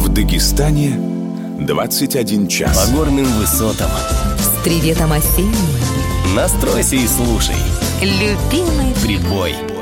Дагестане 21 час. По горным высотам. С приветом осенним. Настройся и слушай. Любимый Прибой.